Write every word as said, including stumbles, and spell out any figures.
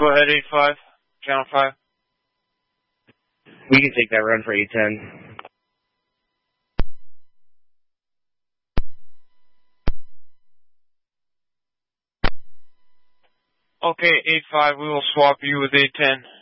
Go ahead, eight five, Channel five. We can take that run for eight ten. Okay, eight five, we will swap you with eight ten.